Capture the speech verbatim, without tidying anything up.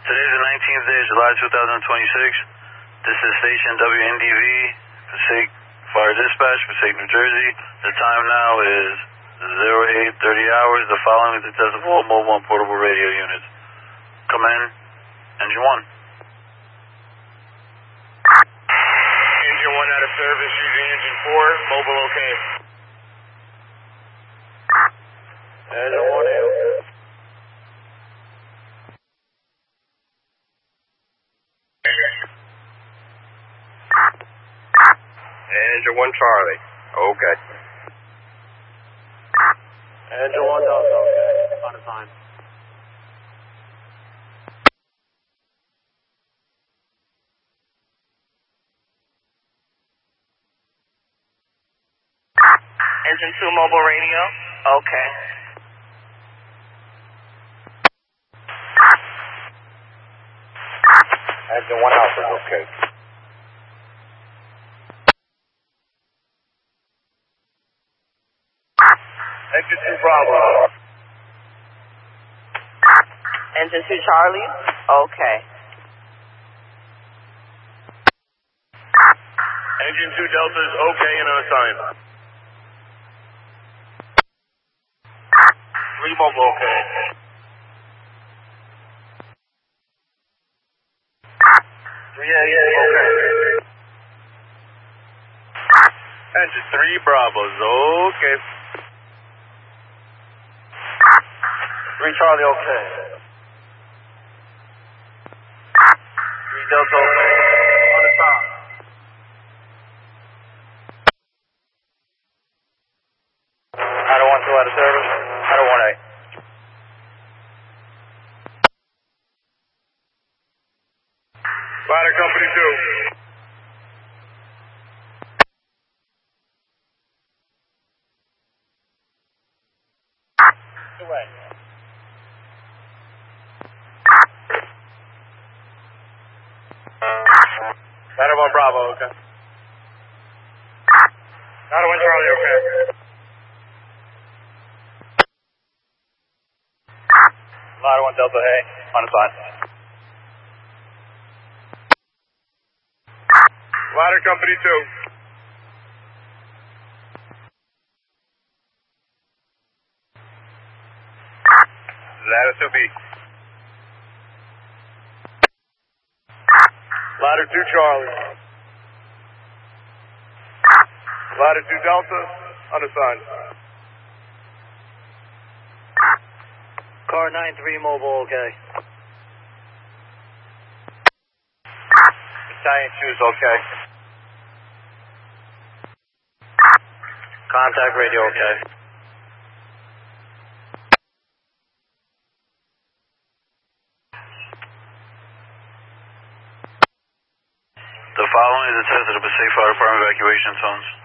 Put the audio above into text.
Today's the nineteenth day of July two thousand twenty-six. This is station W N D V, Passaic Fire Dispatch, Passaic, New Jersey. The time now is zero eight thirty hours. The following is the test of all mobile and portable radio units. Come in, engine one. Engine one out of service using engine four, mobile okay. Engine one A okay. Engine one Charlie, okay. Engine one Delta okay. On the sign. Engine two mobile radio, okay. Engine one Alpha, okay. Engine two Bravo. Engine two Charlie, okay. Engine two Delta is okay and unassigned. Three mobile okay. Three A okay. Engine three Bravos, okay. Three Charlie okay. Three Delta okay. On the sign. I don't want two out of service. I don't want A. Ladder Company two. Away. Ladder one Bravo, okay. Ladder one Charlie, okay. Ladder one Delta A. On the sign. Ladder Company two. Ladder two B. Ladder two Charlie. Ladder two Delta, unassigned. Car nine three mobile okay. Battalion two is okay. Contact radio okay. The following is a test of the Passaic Fire Department evacuation zones.